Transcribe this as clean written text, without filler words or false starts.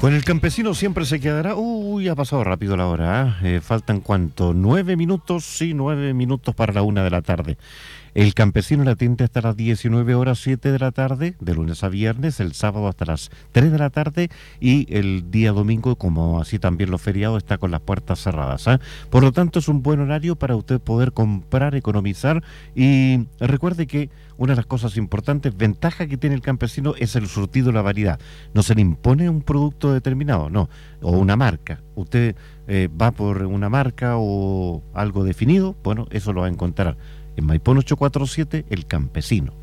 Con el campesino siempre se quedará. Uy, ha pasado rápido la hora. Faltan cuánto, 9 minutos, sí, 9 minutos para la 1 de la tarde. El campesino la atiende hasta las 19 horas 7 de la tarde, de lunes a viernes, el sábado hasta las 3 de la tarde y el día domingo, como así también los feriados, está con las puertas cerradas. Por lo tanto, es un buen horario para usted poder comprar, economizar y recuerde que una de las cosas importantes, ventaja que tiene el campesino es el surtido, la variedad. No se le impone un producto determinado, no, o una marca. Usted va por una marca o algo definido, bueno, eso lo va a encontrar en Maipón 847, El Campesino.